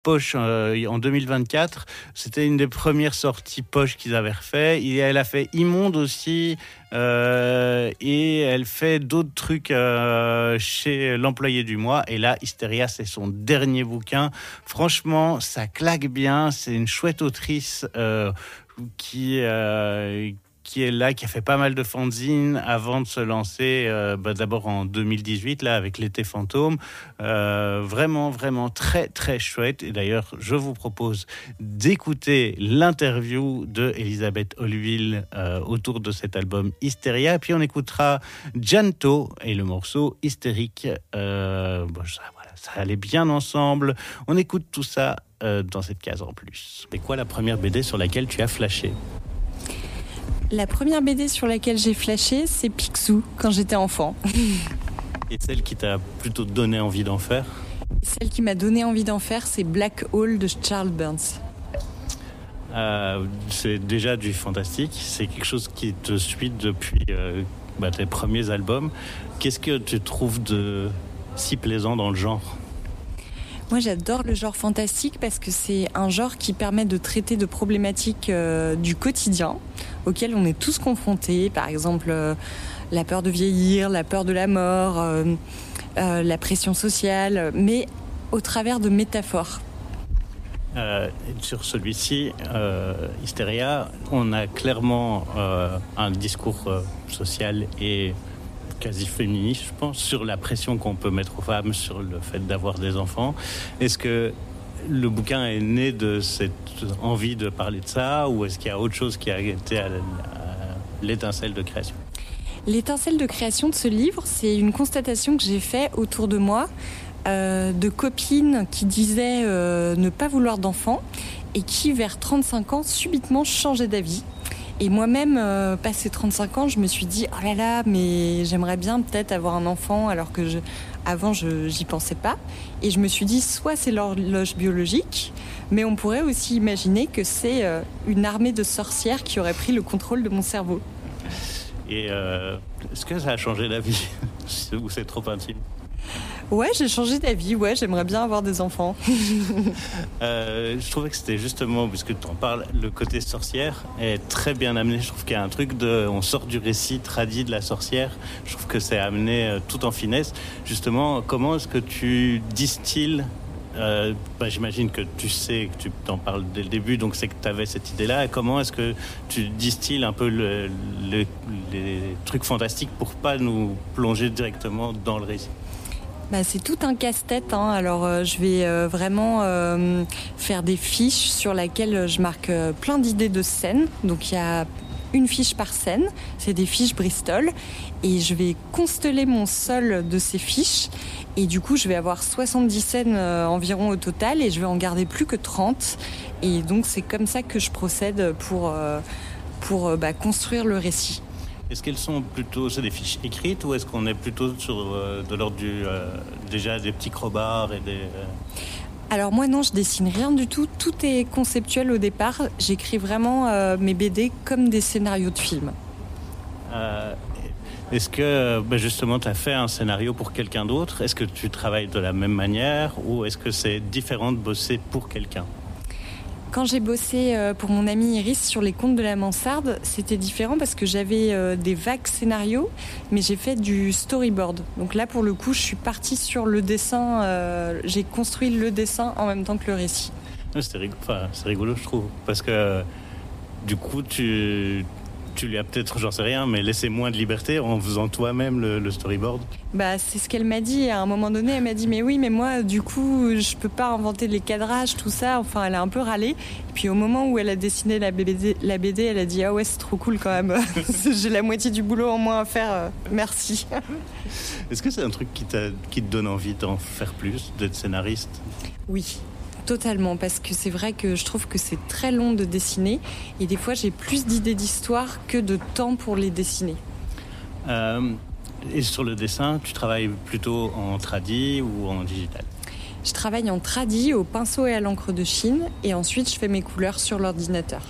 poche en 2024. C'était une des premières sorties poche qu'ils avaient refait. Et elle a fait Immonde aussi. Et elle fait d'autres trucs chez l'employé du mois. Et là, Hystéria, c'est son dernier bouquin. Franchement, ça claque bien. C'est une chouette autrice qui est là, qui a fait pas mal de fanzines avant de se lancer d'abord en 2018 là avec L'été fantôme. Vraiment très très chouette. Et d'ailleurs, je vous propose d'écouter l'interview de Elisabeth Holleville autour de cet album Hystéria. Puis on écoutera Janto et le morceau Hystérique. Ça allait bien ensemble. On écoute tout ça dans cette case en plus. C'est quoi la première BD sur laquelle tu as flashé ? La première BD sur laquelle j'ai flashé, c'est Picsou, quand j'étais enfant. Et celle qui t'a plutôt donné envie d'en faire ? Celle qui m'a donné envie d'en faire, c'est Black Hole de Charles Burns. C'est déjà du fantastique, c'est quelque chose qui te suit depuis tes premiers albums. Qu'est-ce que tu trouves de si plaisant dans le genre ? Moi, j'adore le genre fantastique parce que c'est un genre qui permet de traiter de problématiques du quotidien auxquelles on est tous confrontés. Par exemple, la peur de vieillir, la peur de la mort, la pression sociale, mais au travers de métaphores. Sur celui-ci, Hystéria, on a clairement un discours social et quasi féministe, je pense, sur la pression qu'on peut mettre aux femmes, sur le fait d'avoir des enfants. Est-ce que le bouquin est né de cette envie de parler de ça, ou est-ce qu'il y a autre chose qui a été à l'étincelle de création ? L'étincelle de création de ce livre, c'est une constatation que j'ai faite autour de moi, de copines qui disaient ne pas vouloir d'enfants et qui, vers 35 ans, subitement changeaient d'avis. Et moi-même, passé 35 ans, je me suis dit « Oh là là, mais j'aimerais bien peut-être avoir un enfant » alors que avant, j'y pensais pas. Et je me suis dit, soit c'est l'horloge biologique, mais on pourrait aussi imaginer que c'est une armée de sorcières qui aurait pris le contrôle de mon cerveau. Et est-ce que ça a changé la vie ? Ou c'est trop intime ? Ouais, j'ai changé d'avis. Ouais, j'aimerais bien avoir des enfants. Je trouvais que c'était justement, puisque tu en parles, le côté sorcière est très bien amené. Je trouve qu'il y a un truc on sort du récit tradit de la sorcière. Je trouve que c'est amené tout en finesse. Justement, comment est-ce que tu distilles j'imagine que tu sais, que tu t'en parles dès le début, donc c'est que tu avais cette idée-là. Et comment est-ce que tu distilles un peu les trucs fantastiques pour pas nous plonger directement dans le récit ? C'est tout un casse-tête. Alors, je vais vraiment faire des fiches sur lesquelles je marque plein d'idées de scènes. Donc, il y a une fiche par scène. C'est des fiches Bristol. Et je vais consteller mon sol de ces fiches. Et du coup, je vais avoir 70 scènes environ au total. Et je vais en garder plus que 30. Et donc, c'est comme ça que je procède pour construire le récit. Est-ce qu'elles sont plutôt des fiches écrites, ou est-ce qu'on est plutôt sur de l'ordre déjà des petits crobards et des... Alors moi non, je dessine rien du tout. Tout est conceptuel au départ. J'écris vraiment mes BD comme des scénarios de films. Est-ce que justement tu as fait un scénario pour quelqu'un d'autre ? Est-ce que tu travailles de la même manière, ou est-ce que c'est différent de bosser pour quelqu'un ? Quand j'ai bossé pour mon amie Iris sur les contes de la mansarde, c'était différent parce que j'avais des vagues scénarios, mais j'ai fait du storyboard. Donc là, pour le coup, je suis partie sur le dessin. J'ai construit le dessin en même temps que le récit. C'est rigolo, je trouve, parce que du coup, tu lui as peut-être, j'en sais rien, mais laissé moins de liberté en faisant toi-même le storyboard. C'est ce qu'elle m'a dit. À un moment donné, elle m'a dit « Mais oui, mais moi, du coup, je peux pas inventer les cadrages, tout ça. » Enfin, elle a un peu râlé. Et puis, au moment où elle a dessiné la BD, elle a dit « Ah ouais, c'est trop cool quand même. J'ai la moitié du boulot en moins à faire. Merci. » Est-ce que c'est un truc qui te donne envie d'en faire plus, d'être scénariste ? Oui. Totalement, parce que c'est vrai que je trouve que c'est très long de dessiner et des fois j'ai plus d'idées d'histoire que de temps pour les dessiner. Et sur le dessin, tu travailles plutôt en tradi ou en digital ? Je travaille en tradi, au pinceau et à l'encre de Chine, et ensuite je fais mes couleurs sur l'ordinateur.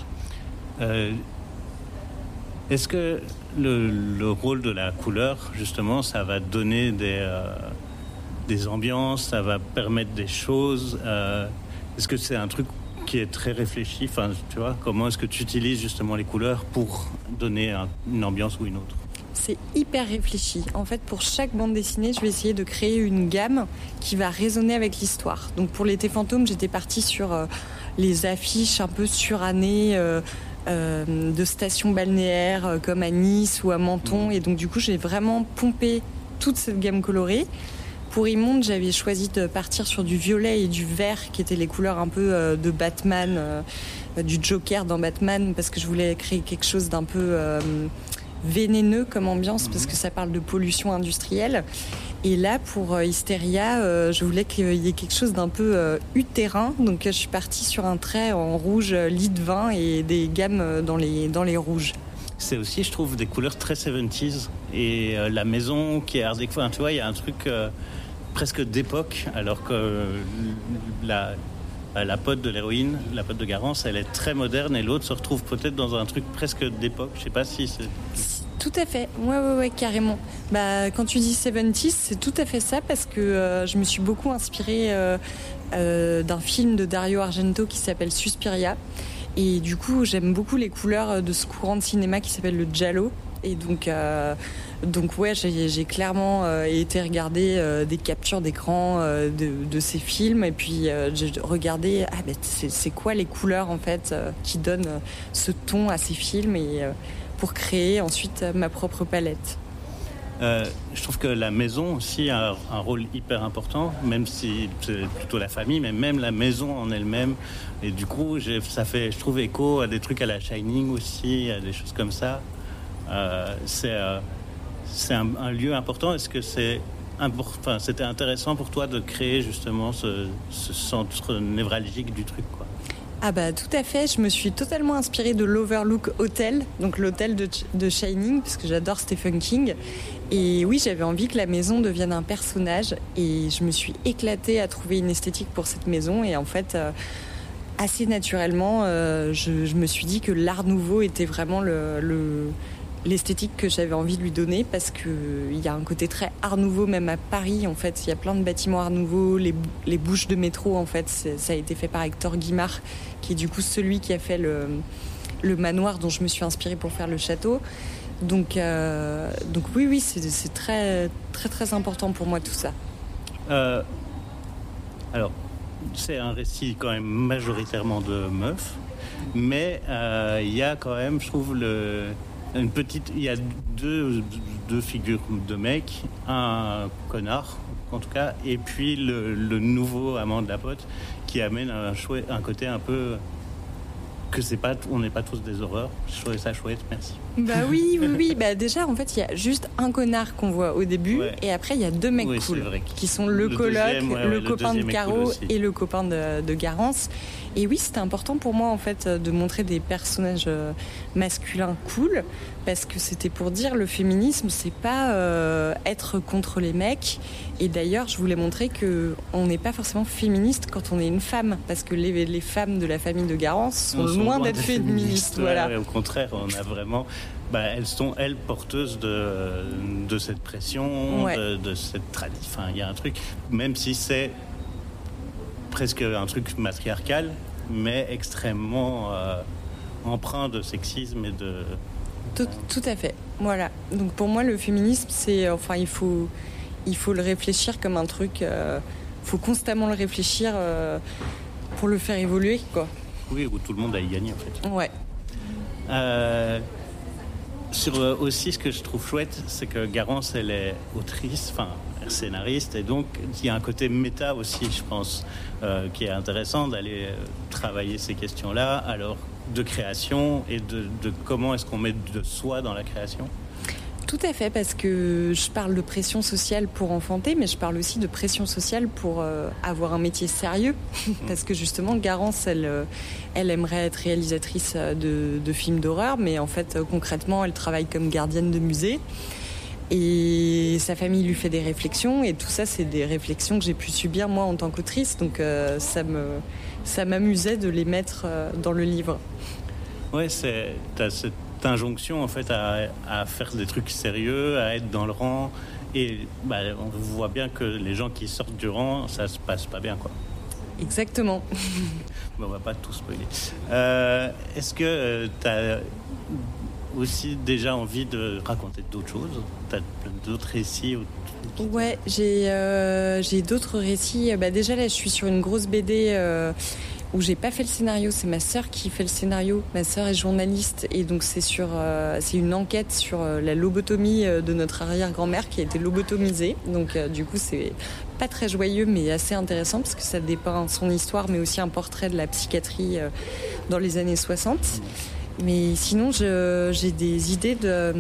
Est-ce que le rôle de la couleur, justement, ça va donner des ambiances, ça va permettre des choses Est-ce que c'est un truc qui est très réfléchi, enfin, tu vois, comment est-ce que tu utilises justement les couleurs pour donner une ambiance ou une autre? C'est hyper réfléchi. En fait, pour chaque bande dessinée, je vais essayer de créer une gamme qui va résonner avec l'histoire. Donc pour l'été fantôme, j'étais partie sur les affiches un peu surannées de stations balnéaires comme à Nice ou à Menton. Et donc du coup, j'ai vraiment pompé toute cette gamme colorée. Pour Immonde, j'avais choisi de partir sur du violet et du vert, qui étaient les couleurs un peu de Batman, du Joker dans Batman, parce que je voulais créer quelque chose d'un peu vénéneux comme ambiance, parce que ça parle de pollution industrielle. Et là, pour Hystéria, je voulais qu'il y ait quelque chose d'un peu utérin. Donc je suis partie sur un trait en rouge lit de vin et des gammes dans les rouges. C'est aussi, je trouve, des couleurs très 70s. Et la maison qui est art déco, tu vois, il y a un truc presque d'époque, alors que la pote de l'héroïne, la pote de Garance, elle est très moderne, et l'autre se retrouve peut-être dans un truc presque d'époque. Je sais pas si c'est... Tout à fait, ouais, carrément. Quand tu dis 70s, c'est tout à fait ça, parce que je me suis beaucoup inspirée d'un film de Dario Argento qui s'appelle Suspiria. Et du coup, j'aime beaucoup les couleurs de ce courant de cinéma qui s'appelle le giallo. Et donc ouais, j'ai clairement été regarder des captures d'écran de ces films, et puis j'ai regardé c'est quoi les couleurs en fait qui donnent ce ton à ces films, et pour créer ensuite ma propre palette. Je trouve que la maison aussi a un rôle hyper important, même si c'est plutôt la famille, mais même la maison en elle-même. Et du coup, ça fait, je trouve, écho à des trucs à la Shining aussi, à des choses comme ça. C'est un lieu important. Est-ce que c'était intéressant pour toi de créer justement ce centre névralgique du truc, quoi? Tout à fait, je me suis totalement inspirée de l'Overlook Hotel, donc l'hôtel de Shining, parce que j'adore Stephen King. Et oui, j'avais envie que la maison devienne un personnage, et je me suis éclatée à trouver une esthétique pour cette maison. Et en fait, assez naturellement, je me suis dit que l'art nouveau était vraiment l'esthétique que j'avais envie de lui donner, parce qu'il y a un côté très art nouveau, même à Paris. En fait, il y a plein de bâtiments art nouveau, les bouches de métro, en fait, ça a été fait par Hector Guimard, qui est du coup celui qui a fait le manoir dont je me suis inspirée pour faire le château. Donc oui, c'est très, très, très important pour moi tout ça. Alors, c'est un récit quand même majoritairement de meufs, mais il y a quand même, je trouve, il y a deux figures de mecs, un connard en tout cas, et puis le nouveau amant de la pote, qui amène un côté un peu que on n'est pas tous des horreurs. Je trouvais ça chouette, merci. Oui. Déjà, en fait, il y a juste un connard qu'on voit au début, ouais. Et après, il y a deux mecs cool, qui sont le coloc, le copain de Caro cool et le copain de Garance. Et oui, c'était important pour moi, en fait, de montrer des personnages masculins cool, parce que c'était pour dire le féminisme, c'est pas être contre les mecs. Et d'ailleurs, je voulais montrer qu'on n'est pas forcément féministe quand on est une femme, parce que les femmes de la famille de Garance sont loin d'être féministes. Voilà. Ouais, au contraire, on a vraiment... elles sont, porteuses de cette pression, ouais. de cette tradition. Enfin, il y a un truc, même si c'est presque un truc matriarcal, mais extrêmement empreint de sexisme et de... Tout à fait, voilà. Donc pour moi, le féminisme, c'est... Enfin, il faut le réfléchir comme un truc... faut constamment le réfléchir pour le faire évoluer, quoi. Oui, où tout le monde a y gagné, en fait. Ouais. Aussi, ce que je trouve chouette, c'est que Garance, elle est autrice, scénariste, et donc il y a un côté méta aussi, je pense, qui est intéressant d'aller travailler ces questions-là, alors de création et de comment est-ce qu'on met de soi dans la création. Tout à fait, parce que je parle de pression sociale pour enfanter, mais je parle aussi de pression sociale pour avoir un métier sérieux, parce que justement Garance, elle aimerait être réalisatrice de films d'horreur, mais en fait concrètement elle travaille comme gardienne de musée. Et sa famille lui fait des réflexions, et tout ça, c'est des réflexions que j'ai pu subir moi en tant qu'autrice, donc ça m'amusait de les mettre dans le livre. Ouais, t'as cette injonction en fait à faire des trucs sérieux, à être dans le rang, et on voit bien que les gens qui sortent du rang, ça se passe pas bien, quoi. Exactement. Bon, on va pas tout spoiler. Est-ce que tu as aussi déjà envie de raconter d'autres choses? Tu as d'autres récits? Ouais, j'ai d'autres récits. Déjà là, je suis sur une grosse BD où j'ai pas fait le scénario. C'est ma sœur qui fait le scénario. Ma sœur est journaliste et donc c'est une enquête sur la lobotomie de notre arrière-grand-mère qui a été lobotomisée. Donc du coup, c'est pas très joyeux mais assez intéressant parce que ça dépeint son histoire, mais aussi un portrait de la psychiatrie dans les années 60. Mais sinon, j'ai des idées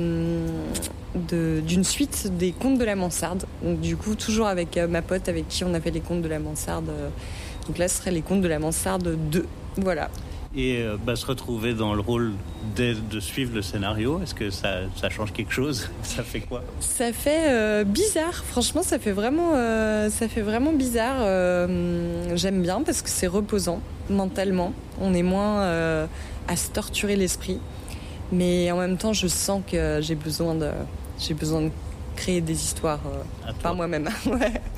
d'une suite des Contes de la Mansarde. Donc du coup, toujours avec ma pote avec qui on a fait les Contes de la Mansarde. Donc là, ce serait les Contes de la Mansarde 2. Voilà. Et se retrouver dans le rôle de suivre le scénario, est-ce que ça change quelque chose? Ça fait quoi? Ça fait bizarre. Franchement, ça fait vraiment bizarre. J'aime bien parce que c'est reposant mentalement. On est moins à se torturer l'esprit. Mais en même temps, je sens que j'ai besoin de créer des histoires par moi-même. Ouais.